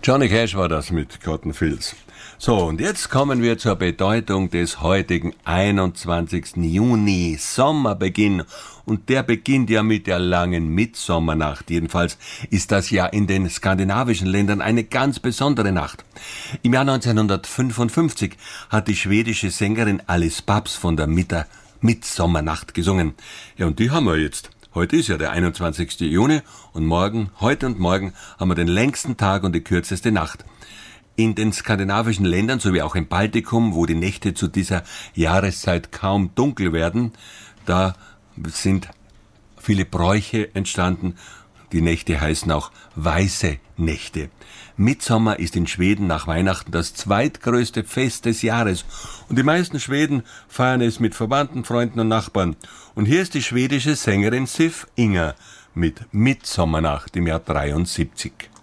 Johnny Cash war das mit Cotton Fields. So, und jetzt kommen wir zur Bedeutung des heutigen 21. Juni, Sommerbeginn. Und der beginnt ja mit der langen Mitsommernacht. Jedenfalls ist das ja in den skandinavischen Ländern eine ganz besondere Nacht. Im Jahr 1955 hat die schwedische Sängerin Alice Babs von der Mitsommernacht gesungen. Ja, und die haben wir jetzt. Heute ist ja der 21. Juni und heute und morgen haben wir den längsten Tag und die kürzeste Nacht. In den skandinavischen Ländern sowie auch im Baltikum, wo die Nächte zu dieser Jahreszeit kaum dunkel werden, da sind viele Bräuche entstanden. Die Nächte heißen auch weiße Nächte. Mittsommer ist in Schweden nach Weihnachten das zweitgrößte Fest des Jahres. Und die meisten Schweden feiern es mit Verwandten, Freunden und Nachbarn. Und hier ist die schwedische Sängerin Sif Inger mit Mittsommernacht im Jahr 73.